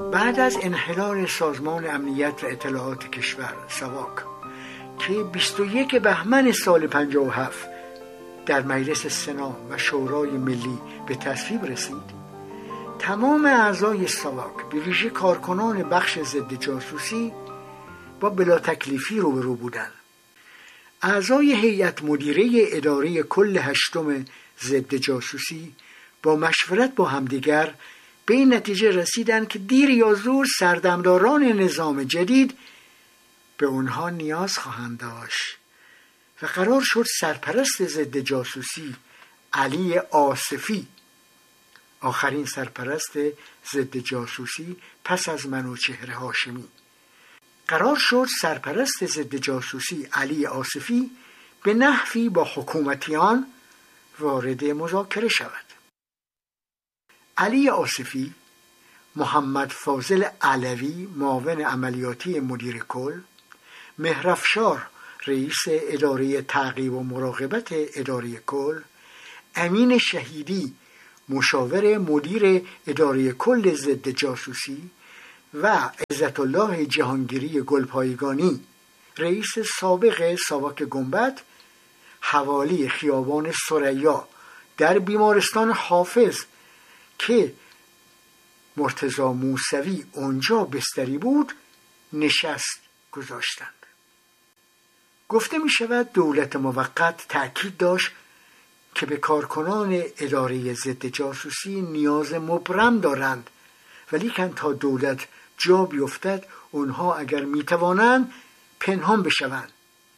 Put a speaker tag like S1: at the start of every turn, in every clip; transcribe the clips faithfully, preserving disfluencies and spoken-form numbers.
S1: بعد از انحلال سازمان امنیت و اطلاعات کشور ساواک که بیست و یک بهمن سال پنجاه و هفت در مجلس سنا و شورای ملی به تصویب رسید، تمام اعضای ساواک به ویژه کارکنان بخش ضد جاسوسی با بلا تکلیفی روبرو بودند. اعضای هیئت مدیره اداره کل هشتم ضد جاسوسی با مشورت با همدیگر به این نتیجه رسیدند که دیر یا زود سردمداران نظام جدید به اونها نیاز خواهند داشت و قرار شد سرپرست ضد جاسوسی علی آصفی، آخرین سرپرست ضد جاسوسی پس از منوچهر هاشمی، قرار شد سرپرست ضد جاسوسی علی آصفی به نحوی با حکومتیان وارد مذاکره شود. علی آصفی، محمد فاضل علوی معاون عملیاتی مدیر کل، مهرافشار رئیس اداره تعقیب و مراقبت اداره کل، امین شهیدی مشاور مدیر اداره کل ضد جاسوسی و عزت الله جهانگیری گلپایگانی رئیس سابق ساواک گنبد حوالی خیابان ثریا در بیمارستان حافظ که مرتضی موسوی اونجا بستری بود نشست گذاشتند. گفته می شود دولت موقت تأکید داشت که به کارکنان اداره ضد جاسوسی نیاز مبرم دارند، ولیکن تا دولت جا بیفتد اونها اگر می توانند پنهان بشوند.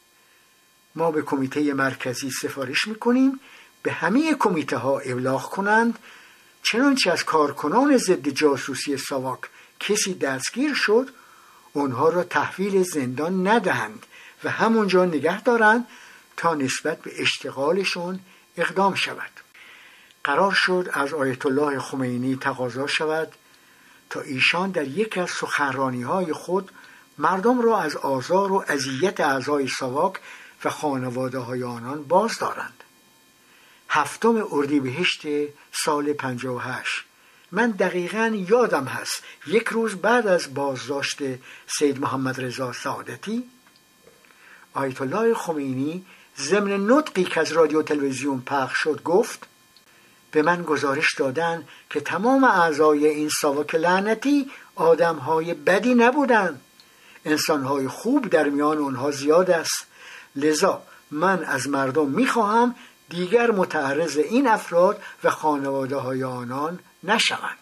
S1: ما به کمیته مرکزی سفارش می کنیم به همه کمیته ها ابلاغ کنند چنانچه از کارکنان ضد جاسوسی ساواک کسی دستگیر شد اونها را تحویل زندان ندهند و همونجا نگه دارند تا نسبت به اشتغالشون اقدام شود. قرار شد از آیت الله خمینی تقاضا شود تا ایشان در یکی از سخنرانی‌های خود مردم را از آزار و اذیت اعضای ساواک و خانواده‌های آنان باز دارند. هفتم اردیبهشت سال پنجاه و هشت، من دقیقاً یادم هست یک روز بعد از بازداشت سید محمد رضا سعادتی، آیت الله خمینی ضمن نطقی که از رادیو تلویزیون پخش شد گفت: به من گزارش دادن که تمام اعضای این ساواک لعنتی آدم‌های بدی نبودند، انسان‌های خوب در میان آنها زیاد است، لذا من از مردم می‌خواهم دیگر متعرض این افراد و خانواده‌های آنان نشوند.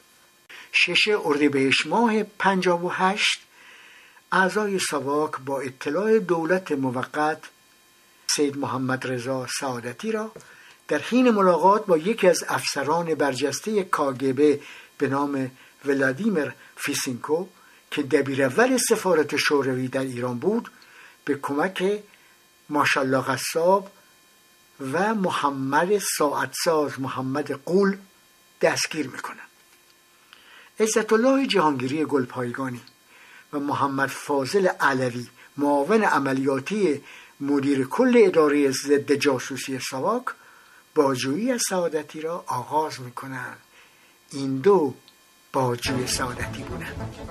S1: شش اردیبهشت ماه پنجاه و هشت اعضای ساواک با اطلاع دولت موقت سید محمد رضا سعادتی را در حین ملاقات با یکی از افسران برجسته کاگبه به نام ولادیمیر فیسینکو که دبیر اول سفارت شوروی در ایران بود به کمک ماشالله قصاب و محمد ساعتساز محمد قول دستگیر میکنند. عزت الله جهانگیری گلپایگانی و محمد فاضل علوی معاون عملیاتی مدیر کل اداره ضد جاسوسی ساواک بازجویی از سعادتی را آغاز میکنند. این دو بازجوی سعادتی بودند.